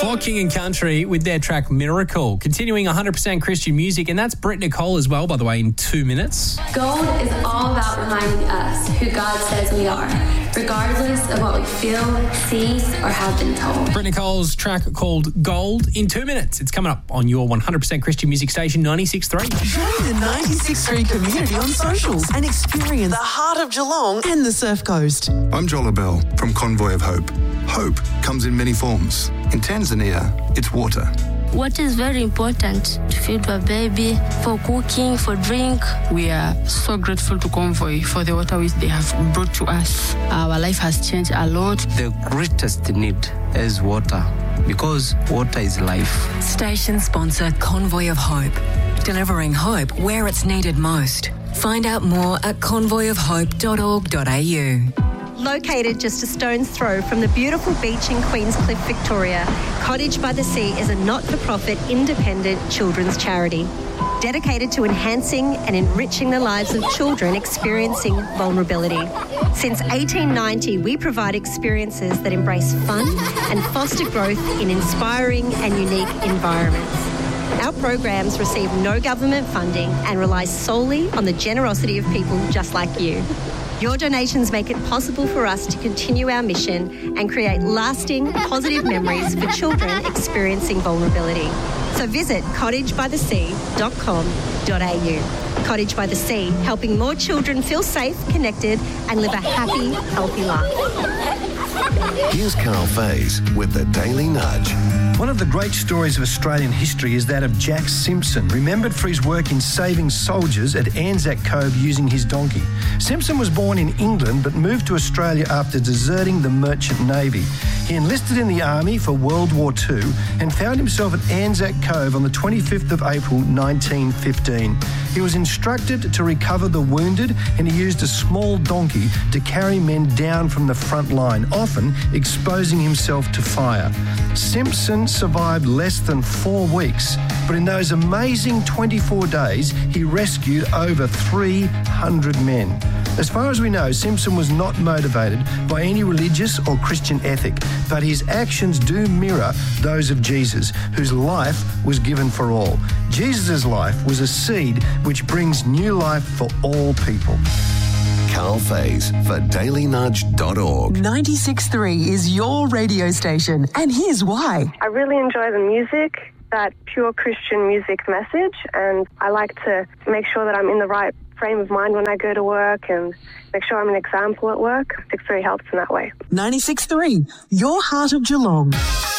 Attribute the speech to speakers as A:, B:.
A: For King and Country with their track Miracle. Continuing 100% Christian music, and that's Britt Nicole as well, by the way, in 2 minutes.
B: Gold is all about reminding us who God says we are, regardless of what we feel, see, or have been told.
A: Britt Nicole's track called Gold in 2 minutes. It's coming up on your 100% Christian music station, 96.3.
C: Join the 96.3 community on socials and experience the heart of Geelong and the Surf Coast.
D: I'm Joel Bell from Convoy of Hope. Hope comes in many forms. In Tanzania, it's water.
E: Water is very important to feed a baby, for cooking, for drink.
F: We are so grateful to Convoy for the water which they have brought to us. Our life has changed a lot.
G: The greatest need is water, because water is life.
H: Station sponsor Convoy of Hope, delivering hope where it's needed most. Find out more at convoyofhope.org.au.
I: Located just a stone's throw from the beautiful beach in Queenscliff, Victoria, Cottage by the Sea is a not-for-profit, independent children's charity dedicated to enhancing and enriching the lives of children experiencing vulnerability. Since 1890, we provide experiences that embrace fun and foster growth in inspiring and unique environments. Our programs receive no government funding and rely solely on the generosity of people just like you. Your donations make it possible for us to continue our mission and create lasting, positive memories for children experiencing vulnerability. So visit cottagebythesea.com.au. Cottage by the Sea, helping more children feel safe, connected, and live a happy, healthy life.
J: Here's Carl Faze with the Daily Nudge.
K: One of the great stories of Australian history is that of Jack Simpson, remembered for his work in saving soldiers at Anzac Cove using his donkey. Simpson was born in England but moved to Australia after deserting the Merchant Navy. He enlisted in the Army for World War II and found himself at Anzac Cove on the 25th of April 1915. He was instructed to recover the wounded, and he used a small donkey to carry men down from the front line, often exposing himself to fire. Simpson survived less than 4 weeks, but in those amazing 24 days, he rescued over 300 men. As far as we know, Simpson was not motivated by any religious or Christian ethic, but his actions do mirror those of Jesus, whose life was given for all. Jesus' life was a seed which brings new life for all people.
J: Carl Faze for dailynudge.org.
C: 96.3 is your radio station, and here's why.
L: I really enjoy the music, that pure Christian music message, and I like to make sure that I'm in the right frame of mind when I go to work and make sure I'm an example at work. 96.3 helps in that way.
C: 96.3, your heart of Geelong.